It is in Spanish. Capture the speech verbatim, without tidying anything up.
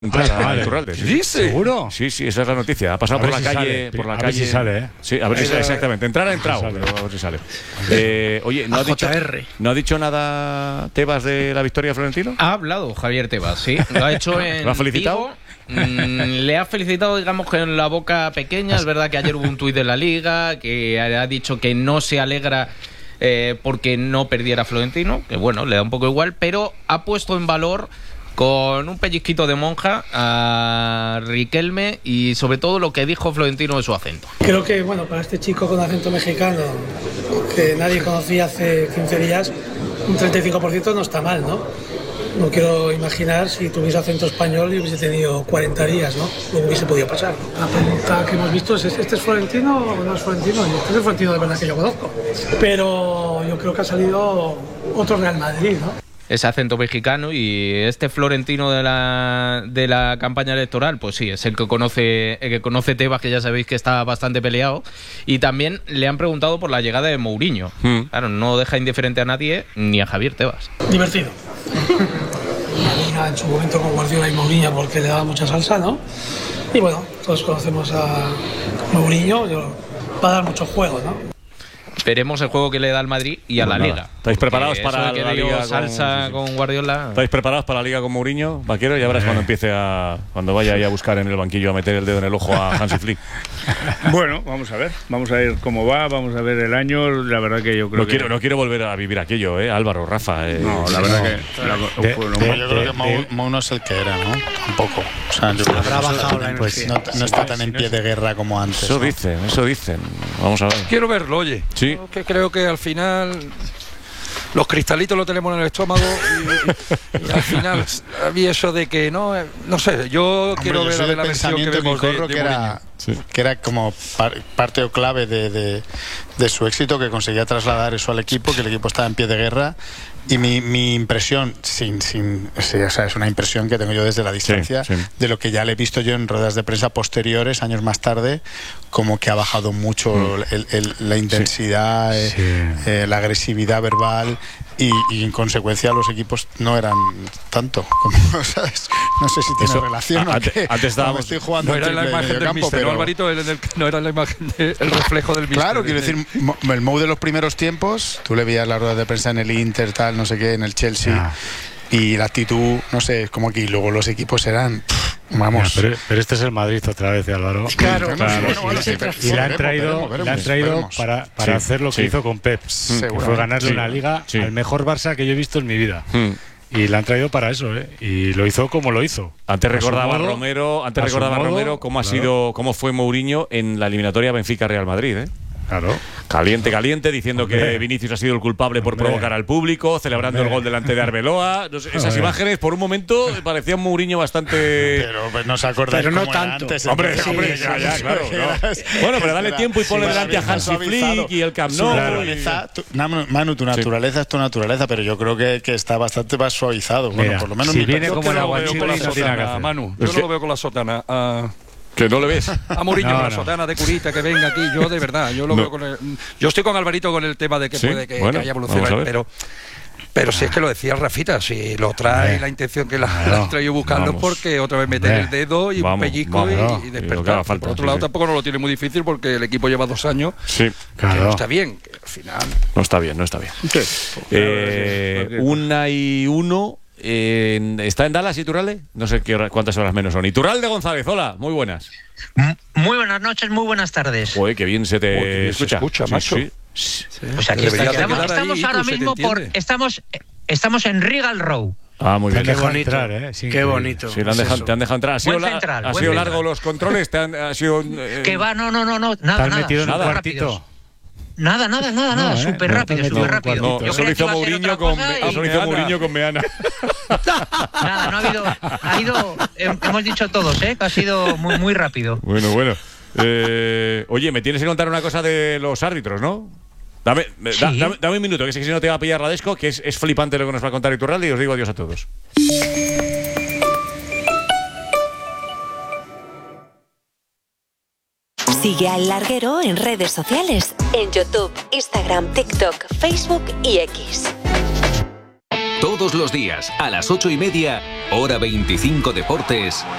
Entrada, ah, vale. Iturralde, sí, ¿Sí? ¿Seguro? Sí, sí, esa es la noticia. Ha pasado por la si calle, sale. por la a calle. ver si sale, ¿eh? Sí, a ver si sale, exactamente. Entrar ha entrado, pero a ver si sale. Eh, oye, ¿no ha, dicho, ¿no ha dicho nada Tebas de la victoria de Florentino? Ha hablado Javier Tebas, sí. Lo ha hecho en ¿Lo ha felicitado? Vigo. Mm, le ha felicitado, digamos, que en la boca pequeña. Es verdad que ayer hubo un tuit de la Liga que ha dicho que no se alegra eh, porque no perdiera Florentino, que bueno, le da un poco igual, pero ha puesto en valor con un pellizquito de monja a Riquelme y sobre todo lo que dijo Florentino de su acento. Creo que, bueno, para este chico con acento mexicano que nadie conocía hace quince días, un treinta y cinco por ciento no está mal, ¿no? No quiero imaginar si tuviese acento español y hubiese tenido cuarenta días, ¿no? Lo hubiese podido pasar. La pregunta que hemos visto es, ¿este es Florentino o no es Florentino? Y este es el Florentino de verdad que yo conozco. Pero yo creo que ha salido otro Real Madrid, ¿no? Ese acento mexicano, y este Florentino de la, de la campaña electoral, pues sí, es el que conoce el que conoce Tebas, que ya sabéis que está bastante peleado. Y también le han preguntado por la llegada de Mourinho. Mm. Claro, no deja indiferente a nadie, ni a Javier Tebas. Divertido. La Liga en su momento con Guardiola y Mourinho porque le daba mucha salsa, ¿no? Y bueno, todos conocemos a Mourinho, va a dar mucho juego, ¿no? Veremos el juego que le da al Madrid y a pues la nada. Liga. ¿Estáis preparados Eso para que la Liga salsa con, con Guardiola? ¿Estáis preparados para la Liga con Mourinho, Vaquero? Ya verás eh. cuando empiece a cuando vaya ahí a buscar en el banquillo a meter el dedo en el ojo a Hansi Flick. Bueno, vamos a ver, vamos a ver cómo va, vamos a ver el año. La verdad que yo creo no que quiero no quiero volver a vivir aquello, eh, Álvaro, Rafa. Eh. No, la verdad no. que la, de, de, yo creo de, que Mou, Mou no es el que era, ¿no? Tampoco. O sea, yo habrá bajado la pues no, no está tan en pie de guerra como antes. Eso ¿no? dicen, eso dicen. Vamos a ver. Quiero verlo, oye. Sí. Que creo que al final los cristalitos lo tenemos en el estómago y, y, y al final había eso de que no no sé, yo Hombre, quiero yo ver a ver la versión que vemos de, de que era, sí. que era como par, parte o clave de, de, de su éxito, que conseguía trasladar eso al equipo, que el equipo estaba en pie de guerra. Y mi, mi impresión, sin, sin, sí, o sea, es una impresión que tengo yo desde la distancia, sí, sí. de lo que ya le he visto yo en ruedas de prensa posteriores, años más tarde, como que ha bajado mucho mm. el, el, la intensidad, sí. Eh, eh, la agresividad verbal, y, y en consecuencia los equipos no eran tanto, como, ¿sabes? No sé si tiene Eso, relación a, o qué. Antes estábamos estoy jugando no era la imagen del campo, mister, pero... no, Alvarito, el, el, no era la imagen del de, reflejo del mister. Claro, quiero decir, el Mou de los primeros tiempos, tú le veías las ruedas de prensa en el Inter, tal, no sé qué, en el Chelsea, ah. y la actitud, no sé, es como aquí. Luego los equipos eran, pff, vamos. Ya, pero, pero este es el Madrid otra vez, Álvaro. Claro, claro. claro. Sí, sí, sí, y le han traído, le han traído para, para sí, hacer lo que sí. hizo con Pep, que fue ganarle sí. una liga sí. al mejor Barça que yo he visto en mi vida. Mm. Y la han traído para eso, ¿eh? Y lo hizo como lo hizo. Antes recordaba modo, Romero, antes recordaba modo, Romero cómo ha claro. sido, cómo fue Mourinho en la eliminatoria Benfica-Real Madrid, ¿eh? Claro. Caliente, caliente, diciendo Hombre. que Vinicius ha sido el culpable por Hombre. provocar al público, celebrando Hombre. el gol delante de Arbeloa. No sé, esas Hombre. imágenes, por un momento, parecían Mourinho bastante. Pero pues, no se acordáis. Pero no tanto. Antes, hombre, sí, hombre, sí, ya, ya, sí, claro. sí, No. sí, bueno, pero dale tiempo y ponle sí, delante a Hansi Flick y el Camp Nou. Naturaleza, tu, Manu, tu naturaleza sí. es tu naturaleza, pero yo creo que, que está bastante más suavizado. Bueno, Mira, por lo menos si viene como el aguachile, no tiene nada. Manu, yo no lo veo con la sotana. Uh, Que no le ves a Mourinho no, con la no. sotana de curita que venga aquí. Yo de verdad, yo lo no. veo con el, yo estoy con Alvarito con el tema de que ¿Sí? puede que, bueno, que haya evolucionado, pero pero si es que lo decía Rafita, si lo trae, la intención que la, claro. la han traído buscando, vamos. porque otra vez meter el dedo y vamos, un pellizco vamos, y, y y despertar. falta, Por otro sí, lado, sí. tampoco no lo tiene muy difícil porque el equipo lleva dos años. Sí, claro. Que no está bien, que al final. No está bien, no está bien. ¿Qué? Eh, claro, una y uno. Eh, ¿Está en Dallas Iturralde? No sé qué hora, cuántas horas menos son. Iturralde González, hola, muy buenas. Muy buenas noches, muy buenas tardes. Uy, qué bien se te Uy, bien escucha. Se escucha, sí, macho. Sí. Sí. Pues aquí está, estamos, estamos ahí, ahora mismo por estamos estamos en Regal Row. Ah, muy bien. Qué bonito, entrar, ¿eh? Sí, qué bonito. Sí, han dejado, te han dejado entrar. ¿Ha sido, la, central, ha sido largo central. los controles? ¿Te han, ha sido, eh, que va, no, no, no, no, nada, nada. metido en un súper cuartito. rápidos. Nada, nada, nada, nada, no, ¿eh? súper no, rápido, súper rápido. No, Yo eso lo hizo Mourinho con, eso lo hizo Mourinho con Meana. Nada, no ha habido, ha ido, hemos dicho todos, ¿eh? Que ha sido muy, muy rápido. Bueno, bueno. Eh, oye, me tienes que contar una cosa de los árbitros, ¿no? Dame, sí. da, dame, dame un minuto, que si no te va a pillar Radesco, que es, es flipante lo que nos va a contar Iturralde, y os digo adiós a todos. Sigue al Larguero en redes sociales, en YouTube, Instagram, TikTok, Facebook y X. Todos los días, a las ocho y media, hora veinticinco Deportes,